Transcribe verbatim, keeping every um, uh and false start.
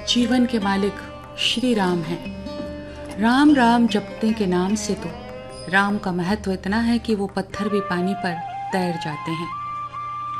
जीवन के मालिक श्री राम हैं। राम राम जपने के नाम से तो राम का महत्व इतना है कि वो पत्थर भी पानी पर तैर जाते हैं।